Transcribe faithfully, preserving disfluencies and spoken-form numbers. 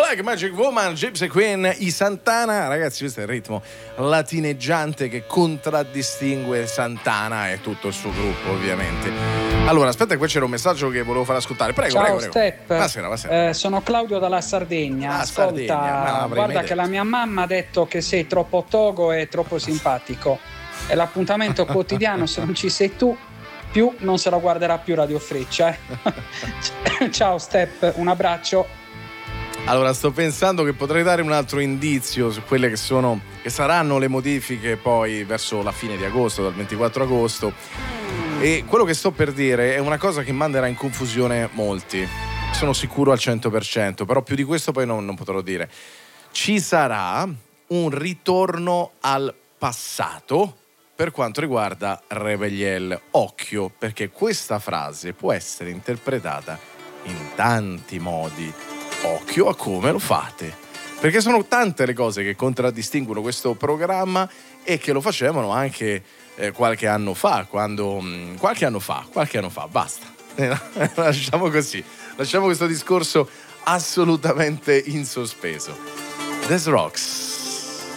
Black Magic Woman, Gypsy Queen, i Santana. Ragazzi, questo è il ritmo latineggiante che contraddistingue Santana e tutto il suo gruppo, ovviamente. Allora, aspetta, qui c'era un messaggio che volevo far ascoltare. Prego, Ciao, prego, prego. Step. Buonasera, buonasera. Eh, sono Claudio dalla Sardegna. Ah, Ascolta, Sardegna. No, guarda che la mia mamma ha detto che sei troppo togo e troppo simpatico. È l'appuntamento quotidiano, se non ci sei tu, più non se la guarderà più Radio Freccia. Eh? Ciao Step, un abbraccio. Allora, sto pensando che potrei dare un altro indizio su quelle che sono, che saranno le modifiche poi verso la fine di agosto, dal ventiquattro agosto. E quello che sto per dire è una cosa che manderà in confusione molti. Sono sicuro al cento per cento, però più di questo poi non, non potrò dire. Ci sarà un ritorno al passato per quanto riguarda Rebeliel. Occhio, perché questa frase può essere interpretata in tanti modi. Occhio a come lo fate, perché sono tante le cose che contraddistinguono questo programma e che lo facevano anche eh, qualche anno fa, quando mh, qualche anno fa, qualche anno fa, basta. Lasciamo così, lasciamo questo discorso assolutamente in sospeso. Des Rocks.